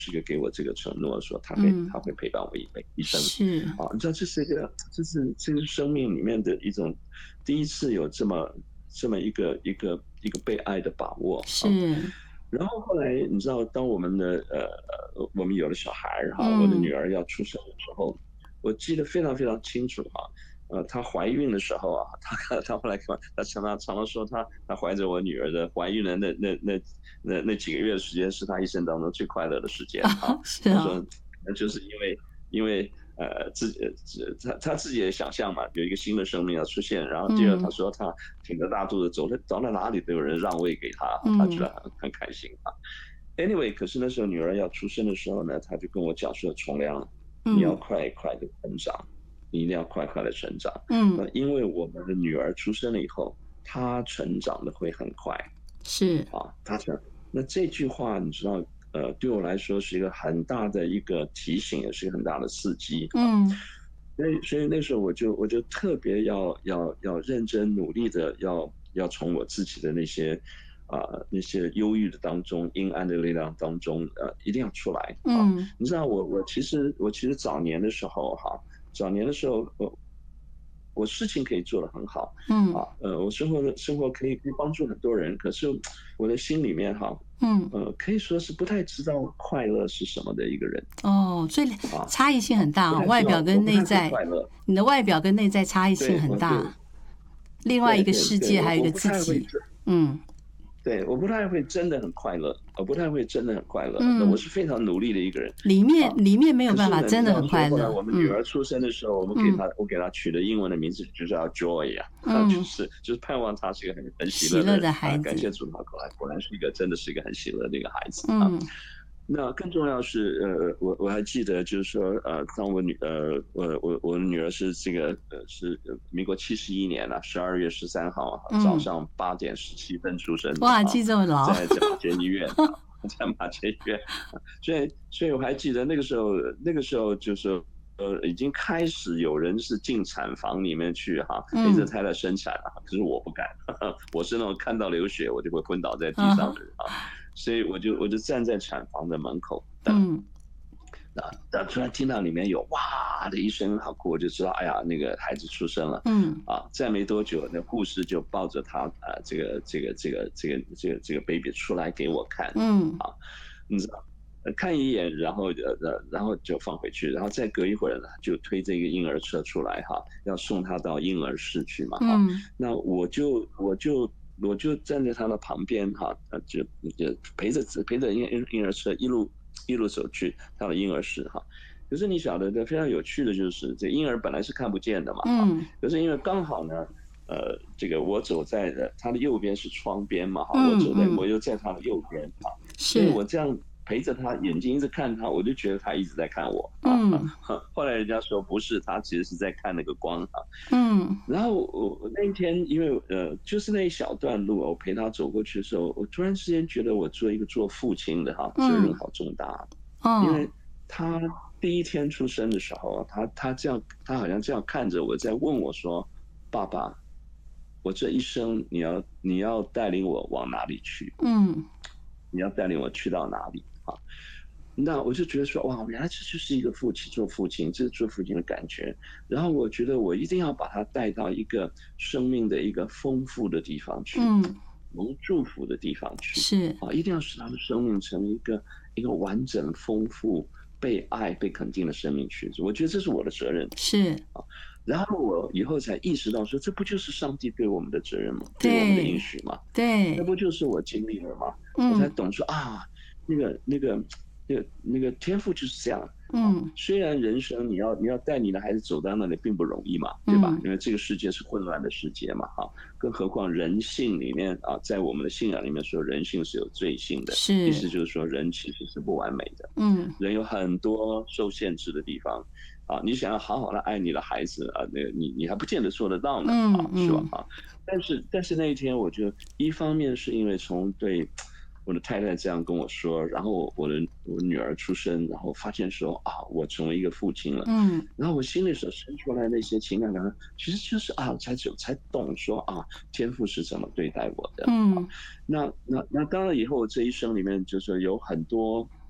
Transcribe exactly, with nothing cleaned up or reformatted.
是个给我这个承诺，说他会嗯， 他会陪伴我一辈一生。 是， 啊，你知道这是一个这是这个生命里面的一种第一次有这么这么一个一个一个被爱的把握啊。 是， 然后后来你知道，当我们的呃呃我们有了小孩儿哈，我的女嗯， 儿要出生的时候，我记得非常非常清楚啊。呃，她怀孕的时候啊，她她后来看，她常常常常说她她怀着我女儿的怀孕的那那那那那几个月的时间是她一生当中最快乐的时间啊。 是啊， 她说，那就是因为因为呃自己呃自她她自己也想象嘛，有一个新的生命要出现，然后接着她嗯， 说她挺着大肚子走到走到哪里都有人让位给她，她觉嗯， 得很很开心啊。Anyway，可是那时候女儿要出生的时候呢，她就跟我讲说：“重良，你要嗯， 快快的成长，你一定要快快的成长。 嗯， 那因为我们的女儿出生了以后，她成长的会很快是， 啊，她成。那这句话你知道，呃，对我来说是一个很大的一个提醒，也是一个很大的刺激啊。 嗯， 所以，所以那时候我就我就特别要要要认真努力的要要从我自己的那些啊、呃那些忧郁的当中、阴暗的力量当中，呃，一定要出来啊！ 嗯， 你知道我我其实我其实早年的时候哈，早年的时候我我事情可以做得很好啊， 嗯， 呃，我生活的生活可以可以帮助很多人，可是我的心里面哈， 嗯， 呃，可以说是不太知道快乐是什么的一个人哦，所以啊差异性啊， 很大哦， 不太知道， 外表跟我不太会内在， 快乐。 你的外表跟内在差异性对，我对很大，另外一对个世界， 对对，我还有一个我不自己， 太会真。 嗯， 对，我不太会真的很快乐，我不太会真的很快乐。那我嗯， 是非常努力的一个人里面啊。 里面没有办可是呢，你法真的很知道说快乐， 后来我们女嗯， 儿出生的时候，我们给嗯， 她我给她取的英文的名字就叫 Joy 呀、啊，就嗯， 是就是盼望她是一个很很喜乐的喜乐的人啊。 孩子， 感谢主，她果然果然是一个真的是一个很喜乐的一个孩子啊。 嗯， 那更重要是，呃，我我还记得，就是说，呃，当我女，呃，我我我的女儿是这个，呃，是呃民国七十一年了，十二月十三号啊早嗯， 上八点十七分出生的哇， 啊， 记这么牢， 在在马偕医院啊，在马偕医院，啊所以所以我还记得那个时候，那个时候就是呃，已经开始有人是进产房里面去哈，陪着嗯， 太太生产了，可是我不敢，我是那种看到流血我就会昏倒在地啊哈， 上的人啊。所以我就我就站在产房的门口等。 嗯， 啊，但突然听到里面有哇的一声好哭，我就知道，哎呀，那个孩子出生了。 嗯， 啊，再没多久，那护士就抱着他啊，这个这个这个这个这个这个 baby 出来给我看。 嗯， 啊，你知道，呃看一眼，然后呃呃，然后就放回去，然后再隔一会儿呢，就推这个婴儿车出来哈，要送他到婴儿室去嘛哈。 嗯， 那我就我就我就站在他的旁边哈，呃，就就陪着陪着婴婴婴儿车一路一路走去他的婴儿室哈。可是你晓得，这非常有趣的就是，这婴儿本来是看不见的嘛哈， 嗯， 可是因为刚好呢，呃，这个我走在呃他的右边是窗边嘛哈，我走在我嗯嗯， 又在他的右边啊，所以是， 我这样陪着他，眼睛一直看他，我就觉得他一直在看我啊。 嗯， 后来人家说不是，他其实是在看那个光啊。 嗯， 然后我那一天，因为呃，就是那一小段路，我陪他走过去的时候，我突然之间觉得我做一个做父亲的哈，责任嗯， 好重大。因哦， 为他第一天出生的时候，他他这样，他好像这样看着我，在问我说：“爸爸，我这一生你要你要带领我往哪里去？ 嗯， 你要带领我去到哪里？”啊，那我就觉得说，哇，原来这就是一个父亲做父亲，这是做父亲的感觉。然后我觉得我一定要把他带到一个生命的一个丰富的地方去， 嗯， 蒙祝福的地方去， 是， 啊，一定要使他的生命成为一个一个完整、丰富、被爱、被肯定的生命去。我觉得这是我的责任。 是， 然后我以后才意识到说，这不就是上帝对我们的责任吗？对我们的应对， 许吗？那对， 不就是我经历了吗？我才嗯， 懂说啊，那个那个那个那个天赋就是这样啊。 嗯， 虽然人生你要你要带你的孩子走到那里并不容易嘛，对吧？ 嗯， 因为这个世界是混乱的世界嘛，哈。更何况人性里面啊，在我们的信仰里面说，人性是有罪性的，意是， 思就是说人其实是不完美的， 嗯， 人有很多受限制的地方。啊，你想要好好的爱你的孩子啊，那个你你还不见得做得到呢啊，是吧？ 嗯嗯， 啊，但是但是那一天，我就一方面是因为从对我的太太这样跟我说，然后我的我女儿出生，然后发现说啊，我成为一个父亲了， 嗯， 然后我心里所生出来那些情感感受，其实就是啊，才就才懂说啊，天父是怎么对待我的啊。 嗯， 那那那当然以后这一生里面就是有很多